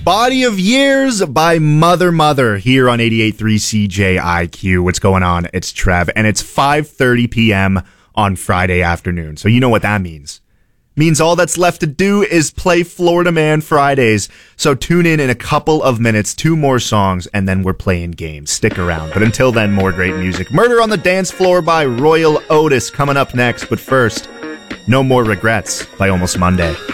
Body of Years by Mother here on 88.3 CJIQ. What's going on? It's Trev, and it's 5:30 p.m. on Friday afternoon. So you know what that means. Means all that's left to do is play Florida Man Fridays. So tune in a couple of minutes, 2 more songs, and then we're playing games. Stick around. But until then, more great music. Murder on the Dance Floor by Royal Otis coming up next. But first, No More Regrets by Almost Monday.